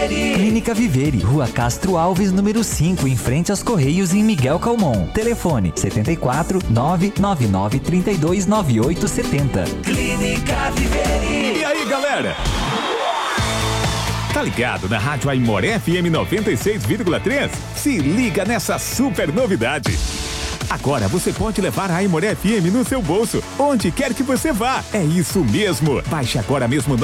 Vivere. Clínica Vivere, Rua Castro Alves, número 5, em frente aos Correios, em Miguel Calmon. Telefone 74 999 32 9870. Clínica Vivere. E aí, galera? Tá ligado na Rádio Aimoré FM 96,3? Se liga nessa super novidade. Agora você pode levar a Aimoré FM no seu bolso, onde quer que você vá. É isso mesmo. Baixe agora mesmo